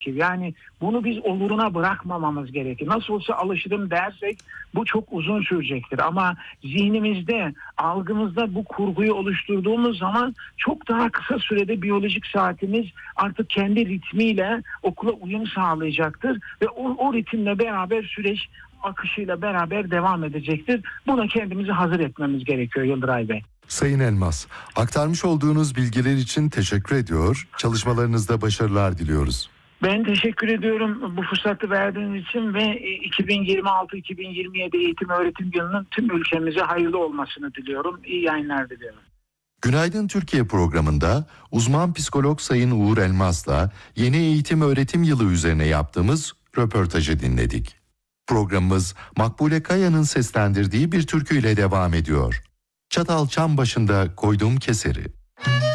Yani bunu biz oluruna bırakmamamız gerekir. Nasıl olsa alışırım dersek bu çok uzun sürecektir. Ama zihnimizde, algımızda bu kurguyu oluşturduğumuz zaman çok daha kısa sürede biyolojik saatimiz artık kendi ritmiyle okula uyum sağlayacaktır. Ve o ritimle beraber süreç akışıyla beraber devam edecektir. Buna kendimizi hazır etmemiz gerekiyor Yıldıray Bey. Sayın Elmas, aktarmış olduğunuz bilgiler için teşekkür ediyor. Çalışmalarınızda başarılar diliyoruz. Ben teşekkür ediyorum bu fırsatı verdiğiniz için ve 2026-2027 eğitim öğretim yılının tüm ülkemize hayırlı olmasını diliyorum. İyi yayınlar diliyorum. Günaydın Türkiye programında uzman psikolog Sayın Uğur Elmas'la yeni eğitim öğretim yılı üzerine yaptığımız röportajı dinledik. Programımız Makbule Kaya'nın seslendirdiği bir türküyle devam ediyor. Çatal çam başında koyduğum keseri.